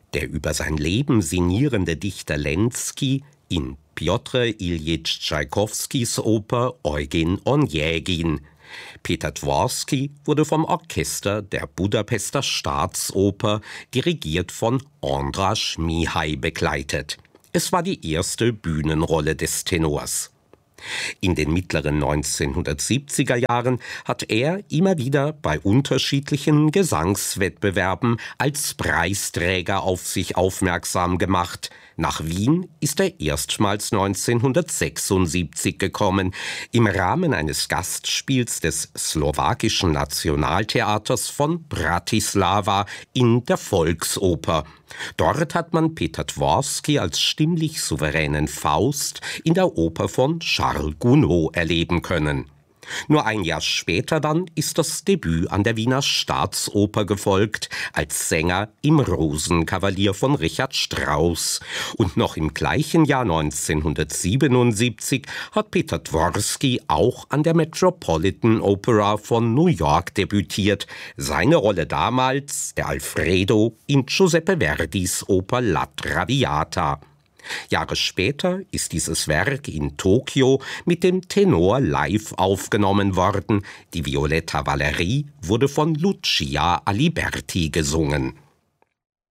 Der über sein Leben sinnierende Dichter Lenski in Pjotr Iljitsch Tschaikowskis Oper Eugen Onegin. Peter Dworsky wurde vom Orchester der Budapester Staatsoper, dirigiert von Andras Mihai, begleitet. Es war die erste Bühnenrolle des Tenors. In den mittleren 1970er Jahren hat er immer wieder bei unterschiedlichen Gesangswettbewerben als Preisträger auf sich aufmerksam gemacht. Nach Wien ist er erstmals 1976 gekommen, im Rahmen eines Gastspiels des slowakischen Nationaltheaters von Bratislava in der Volksoper. Dort hat man Peter Dworsky als stimmlich souveränen Faust in der Oper von Charles Gounod erleben können. Nur ein Jahr später dann ist das Debüt an der Wiener Staatsoper gefolgt, als Sänger im Rosenkavalier von Richard Strauss. Und noch im gleichen Jahr 1977 hat Peter Dworsky auch an der Metropolitan Opera von New York debütiert. Seine Rolle damals, der Alfredo in Giuseppe Verdis Oper La Traviata. Jahre später ist dieses Werk in Tokio mit dem Tenor live aufgenommen worden. Die Violetta Valerie wurde von Lucia Aliberti gesungen.